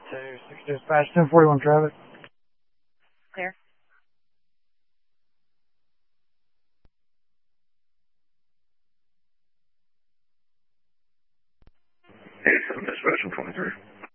2-6 dispatch, 1041 traffic. Clear. Hey, 7 dispatch, 23.